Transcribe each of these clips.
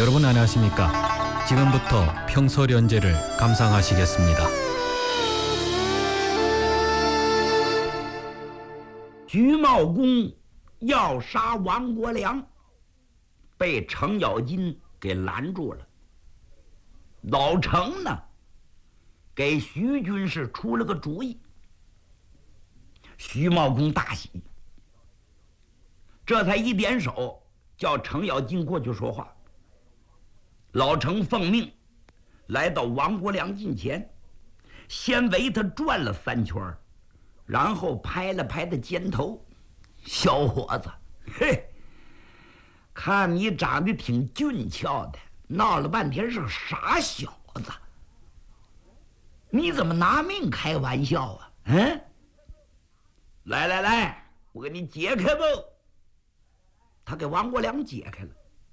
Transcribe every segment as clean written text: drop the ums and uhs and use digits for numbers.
여러분 안녕하십니까? 지금부터 평서련제를 감상하시겠습니다. 徐茂公要杀王国良，被程咬金给拦住了。老程呢，给徐军士出了个主意。徐茂公大喜，这才一点手，叫程咬金过去说话。老程奉命来到王国良近前，先围他转了3圈，然后拍了拍他肩头：“小伙子，嘿，看你长得挺俊俏的，闹了半天是傻小子，你怎么拿命开玩笑啊？来来来，我给你解开吧。”他给王国良解开了。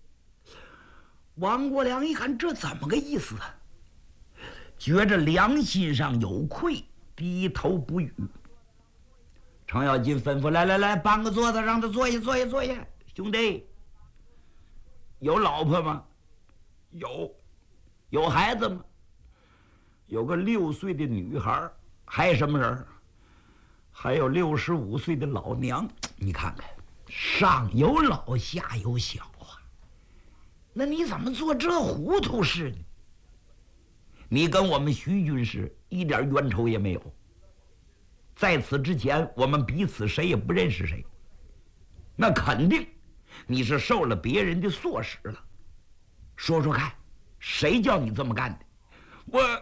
王国良一看，这怎么个意思啊？觉着良心上有愧，低头不语。程咬金吩咐：“来来来，搬个桌子，让他坐下，坐下，坐下。兄弟，有老婆吗？有。有孩子吗？有个6岁的女孩。还有什么人？还有65岁的老娘。你看看，上有老，下有小。那你怎么做这糊涂事呢？你跟我们徐军士一点冤仇也没有，在此之前我们彼此谁也不认识谁，那肯定你是受了别人的唆使了。说说看，谁叫你这么干的？我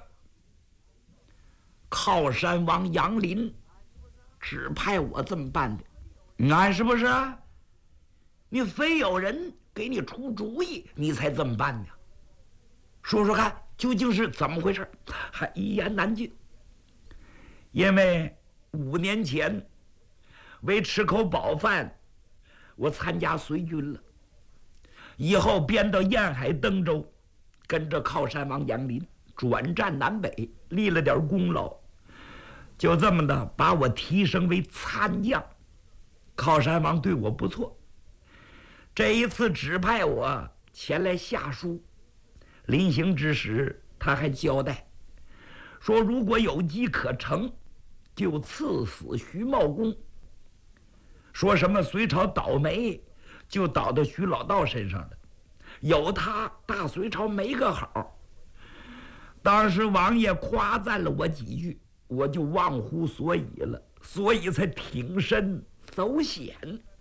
靠山王杨林指派我这么办的，你看是不是啊？你非有人给你出主意，你才这么办呢？说说看，究竟是怎么回事？还一言难尽。因为5年前为吃口饱饭，我参加随军了，以后编到沿海登州，跟着靠山王杨林转战南北，立了点功劳，就这么的把我提升为参将。靠山王对我不错，这一次指派我前来下书，临行之时他还交代说，如果有机可乘，就赐死徐茂公。说什么隋朝倒霉就倒到徐老道身上了，有他大隋朝没个好。当时王爷夸赞了我几句，我就忘乎所以了，所以才挺身走险。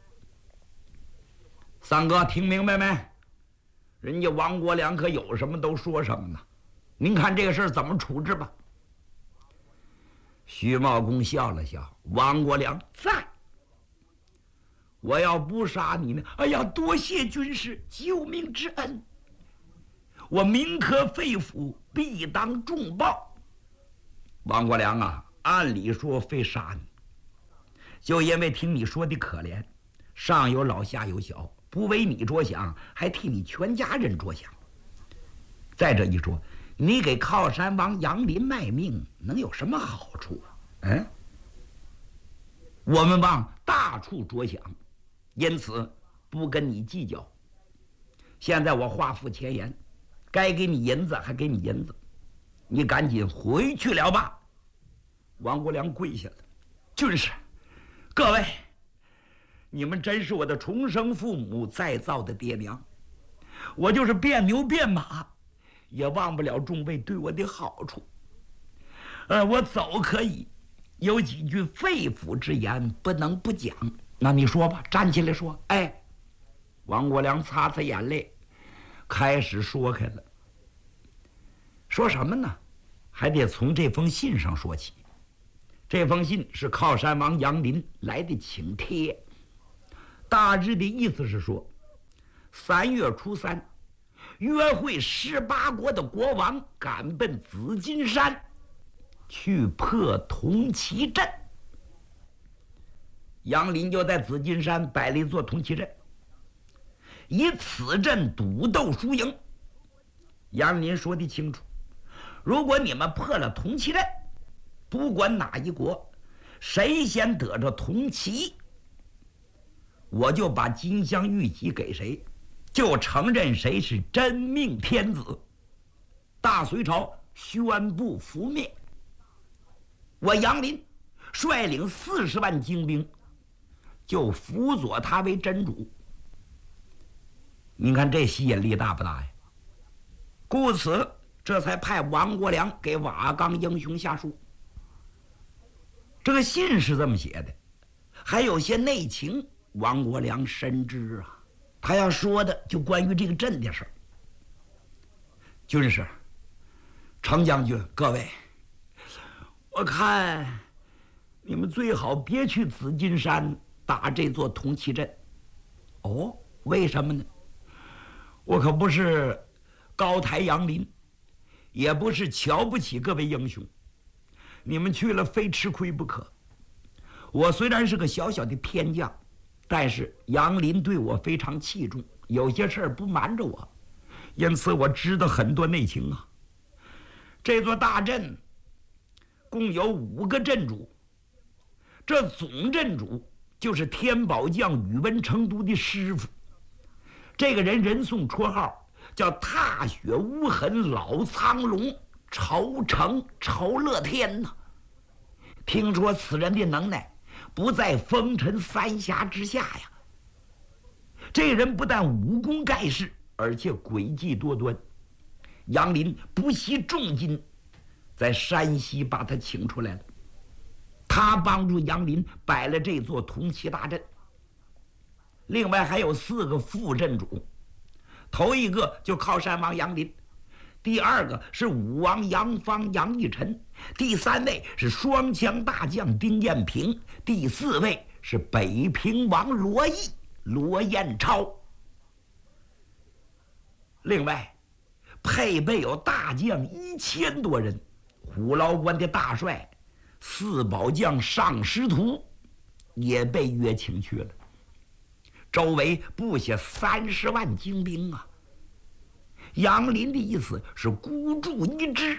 三哥听明白没？人家王国良可有什么都说什么呢？您看这个事儿怎么处置吧。徐茂公笑了笑：“王国良在，我要不杀你呢？哎呀，多谢军师救命之恩，我铭刻肺腑，必当重报。”王国良啊，按理说非杀你，就因为听你说的可怜，上有老下有小，不为你着想，还替你全家人着想。再这一说，你给靠山王杨林卖命，能有什么好处啊？我们往大处着想，因此不跟你计较。现在我话付前言，该给你银子还给你银子，你赶紧回去了吧。王国良跪下了：“军师，各位，你们真是我的重生父母再造的爹娘，我就是变牛变马，也忘不了众位对我的好处。我走可以，有几句肺腑之言不能不讲。那你说吧，站起来说。”王国良擦擦眼泪，开始说开了。说什么呢？还得从这封信上说起。这封信是靠山王杨林来的请帖，大致的意思是说，3月初3，约会18国的国王赶奔紫金山，去破铜旗阵。杨林就在紫金山摆了一座铜旗阵，以此阵赌斗输赢。杨林说得清楚，如果你们破了铜旗阵，不管哪一国，谁先得着铜旗，我就把金镶玉玺给谁。 就承认谁是真命天子。大隋朝宣布覆灭，我杨林率领40万精兵，就辅佐他为真主。你看这吸引力大不大呀？故此，这才派王国良给瓦岗英雄下书。这个信是这么写的，还有些内情，王国良深知啊。他要说的就关于这个朕的事儿。军师，程将军，各位，我看你们最好别去紫金山打这座铜旗阵。哦，为什么呢？我可不是高抬杨林，也不是瞧不起各位英雄，你们去了非吃亏不可。我虽然是个小小的偏将，但是杨林对我非常器重，有些事儿不瞒着我，因此我知道很多内情啊。这座大阵共有5个镇主，这总镇主就是天宝将宇文成都的师傅。这个人送绰号叫踏雪无痕老苍龙，仇城仇乐天呐。听说此人的能耐不在风尘3峡之下呀。这人不但武功盖世，而且诡计多端。杨林不惜重金在山西把他请出来了，他帮助杨林摆了这座铜旗大阵。另外还有4个副镇主，头一个就靠山王杨林，第2个是武王杨方杨义臣，第3位是双枪大将丁彦平，第4位是北平王罗毅罗彦超。另外配备有大将1000多人，虎牢关的大帅4宝将尚师徒也被约请去了，周围布下30万精兵啊。杨林的意思是孤注一掷，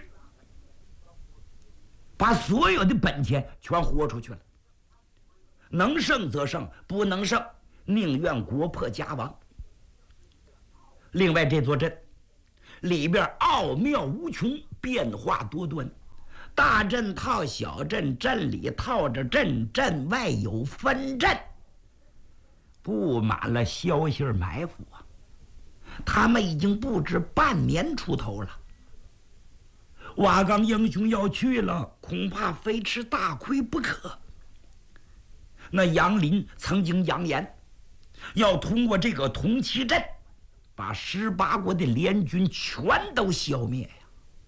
把所有的本钱全豁出去了，能胜则胜，不能胜宁愿国破家亡。另外这座阵里边奥妙无穷，变化多端，大阵套小阵，阵里套着阵，阵外有分阵，布满了消息埋伏啊。他们已经布置半年出头了，瓦岗英雄要去了，恐怕非吃大亏不可。那杨林曾经扬言要通过这个铜旗阵把18国的联军全都消灭呀，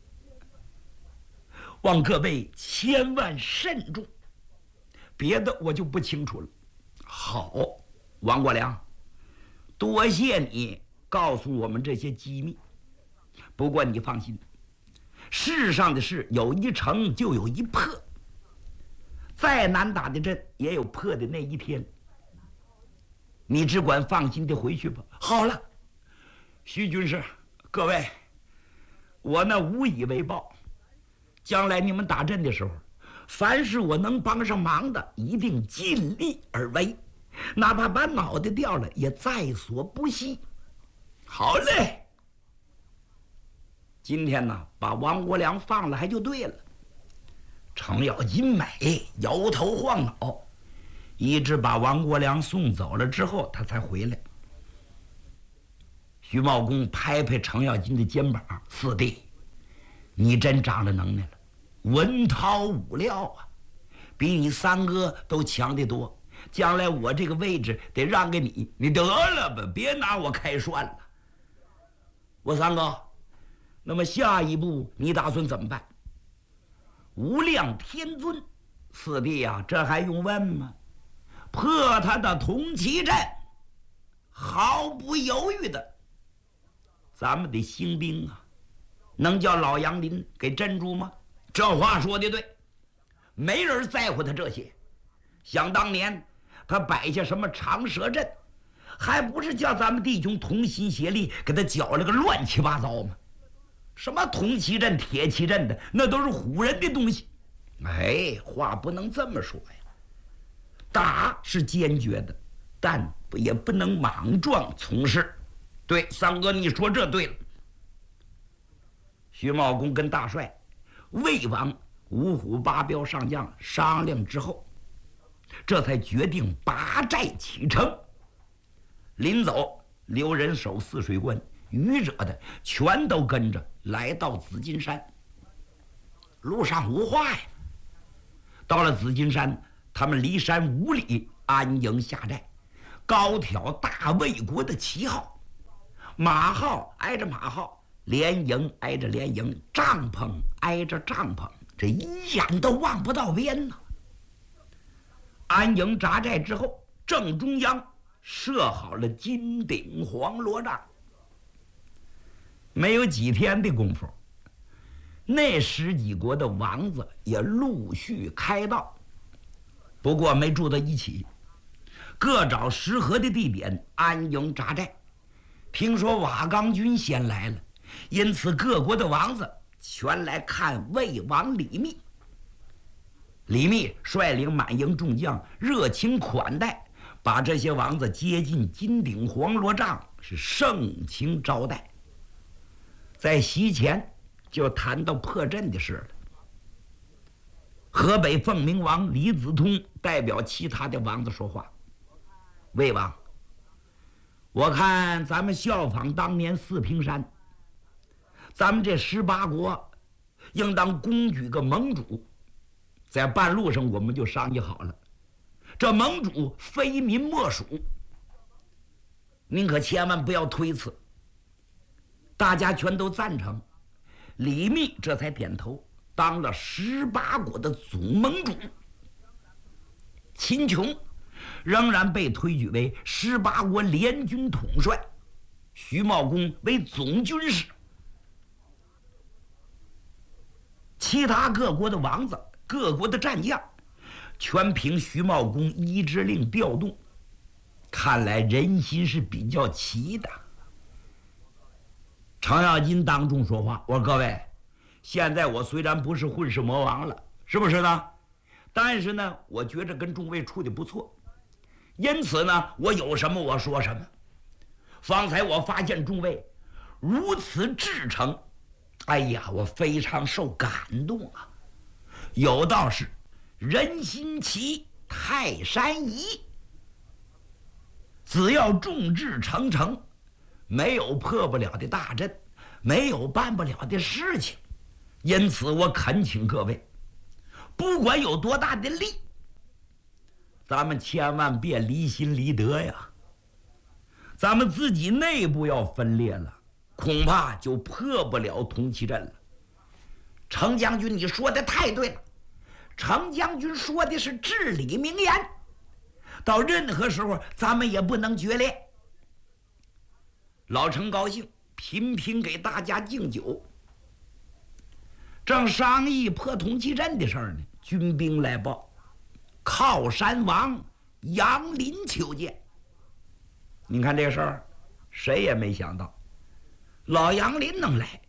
望各位千万慎重，别的我就不清楚了。好，王国良，多谢你告诉我们这些机密。不过你放心，世上的事有一成就有一破，再难打的阵也有破的那一天。你只管放心的回去吧。好了，徐军师，各位，我那无以为报，将来你们打阵的时候，凡是我能帮上忙的，一定尽力而为，哪怕把脑袋掉了也在所不惜。好嘞，今天呢把王国良放了还就对了。程咬金美摇头晃脑，一直把王国良送走了之后，他才回来。徐茂公拍拍程咬金的肩膀：“四弟，你真长了能耐了，文韬武料啊，比你三哥都强得多。将来我这个位置得让给你，你得了吧，别拿我开涮了。我三哥，那么下一步你打算怎么办？”无量天尊，四弟啊，这还用问吗？破他的铜旗阵，毫不犹豫的，咱们的兴兵啊，能叫老杨林给镇住吗？这话说的对，没人在乎他这些。想当年他摆下什么长蛇阵，还不是叫咱们弟兄同心协力给他搅了个乱七八糟吗？什么铜旗阵、铁旗阵的，那都是唬人的东西。哎，话不能这么说呀。打是坚决的，但也不能莽撞从事。 对，三哥，你说这对了。徐茂公跟大帅、魏王、五虎八彪上将商量之后，这才决定拔寨启程。临走，留人守泗水关，余者的全都跟着来到紫金山。路上无话呀。到了紫金山，他们离山5里，安营下寨，高挑大魏国的旗号，马号挨着马号，连营挨着连营，帐篷挨着帐篷，这一眼都望不到边呢。安营扎寨之后，正中央设好了金顶黄罗帐。没有几天的功夫，那10几国的王子也陆续开道，不过没住在一起，各找适合的地点安营扎寨。听说瓦岗军先来了，因此各国的王子全来看魏王李密。李密率领满营众将，热情款待，把这些王子接进金顶黄罗帐，是盛情招待。在席前就谈到破阵的事了。河北凤鸣王李子通代表其他的王子说话：“魏王，我看咱们效仿当年四平山，咱们这18国应当公举个盟主。在半路上我们就商议好了，这盟主非民莫属，您可千万不要推辞。”大家全都赞成，李密这才点头，当了18国的总盟主。秦琼仍然被推举为18国联军统帅，徐茂公为总军事。其他各国的王子、各国的战将，全凭徐茂公一支令调动，看来人心是比较齐的。程咬金当众说话：“我说各位，现在我虽然不是混世魔王了，是不是呢？但是呢，我觉着跟众位处的不错，因此呢，我有什么我说什么。方才我发现众位如此至诚，哎呀，我非常受感动啊！有道是人心齐，泰山移。只要众志成城，没有破不了的大阵，没有办不了的事情。因此我恳请各位，不管有多大的力，咱们千万别离心离德呀。咱们自己内部要分裂了，恐怕就破不了铜旗阵了。程将军，你说的太对了。程将军说的是至理名言，到任何时候咱们也不能决裂。老程高兴，频频给大家敬酒。正商议破铜旗阵的事儿呢，军兵来报，靠山王杨林求见。你看这事儿，谁也没想到，老杨林能来，